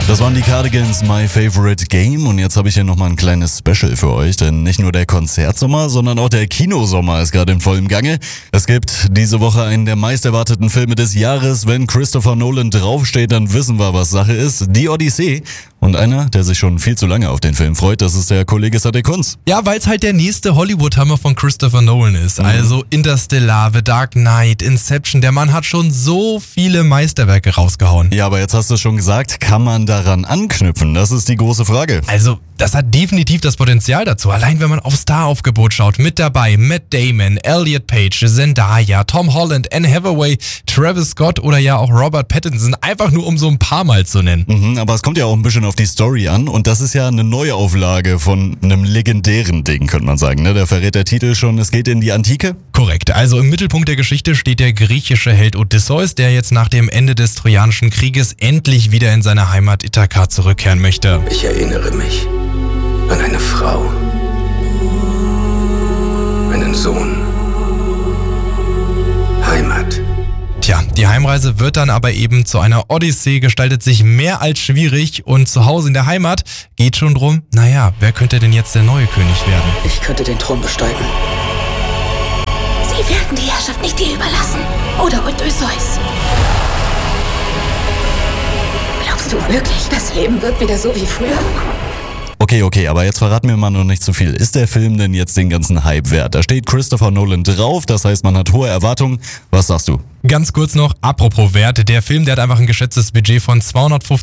Das waren die Cardigans, My Favorite Game. Und jetzt habe ich hier nochmal ein kleines Special für euch, denn nicht nur der Konzertsommer, sondern auch der Kinosommer ist gerade in vollem Gange. Es gibt diese Woche einen der meist erwarteten Filme des Jahres. Wenn Christopher Nolan draufsteht, dann wissen wir, was Sache ist. Die Odyssee. Und einer, der sich schon viel zu lange auf den Film freut, das ist der Kollege Sadek Kunz. Ja, weil es halt der nächste Hollywood-Hammer von Christopher Nolan ist. Also Interstellar, The Dark Knight, Inception. Der Mann hat schon so viele Meisterwerke rausgehauen. Ja, aber jetzt hast du es schon gesagt, kann man daran anknüpfen? Das ist die große Frage. Also, das hat definitiv das Potenzial dazu. Allein wenn man auf Staraufgebot schaut. Mit dabei Matt Damon, Elliot Page, Zendaya, Tom Holland, Anne Hathaway, Travis Scott oder ja auch Robert Pattinson. Einfach nur um so ein paar Mal zu nennen. Aber es kommt ja auch ein bisschen auf die Story an und das ist ja eine Neuauflage von einem legendären Ding, könnte man sagen. Ne? Da verrät der Titel schon, es geht in die Antike. Korrekt. Also im Mittelpunkt der Geschichte steht der griechische Held Odysseus, der jetzt nach dem Ende des Trojanischen Krieges endlich wieder in seine Heimat Ithaka zurückkehren möchte. Ich erinnere mich an eine Frau, einen Sohn, Heimat. Tja, die Heimreise wird dann aber eben zu einer Odyssee, gestaltet sich mehr als schwierig und zu Hause in der Heimat geht schon drum, naja, wer könnte denn jetzt der neue König werden? Ich könnte den Thron besteigen. Sie werden die Herrschaft nicht dir überlassen. Oder Odysseus. Glaubst du wirklich, das Leben wird wieder so wie früher? Okay, aber jetzt verraten wir mal noch nicht zu viel. Ist der Film denn jetzt den ganzen Hype wert? Da steht Christopher Nolan drauf, das heißt, man hat hohe Erwartungen. Was sagst du? Ganz kurz noch, apropos Wert, der Film, der hat einfach ein geschätztes Budget von 250